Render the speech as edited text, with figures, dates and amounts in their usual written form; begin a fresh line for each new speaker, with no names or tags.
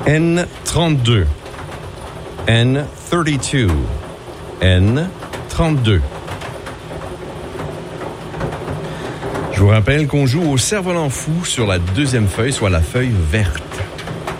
N32. N32. N32. Je vous rappelle qu'on joue au cerf-volant fou sur la deuxième feuille, soit la feuille verte.